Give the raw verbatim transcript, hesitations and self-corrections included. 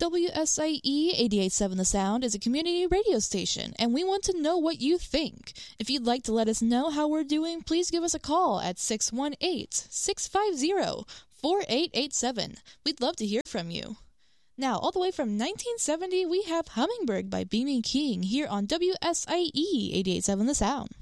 W S I E eighty-eight point seven The Sound is a community radio station, and we want to know what you think. If you'd like to let us know how we're doing, please give us a call at six one eight, six five zero, four eight eight seven. We'd love to hear from you. Now, all the way from nineteen seventy, we have Hummingbird by B B King here on W S I E eighty-eight point seven The Sound.